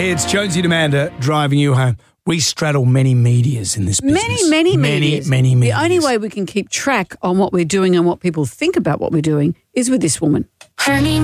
It's Jonesy and Amanda driving you home. We straddle many medias in this business. Many medias. Many medias. The only way we can keep track on what we're doing and what people think about what we're doing is with this woman.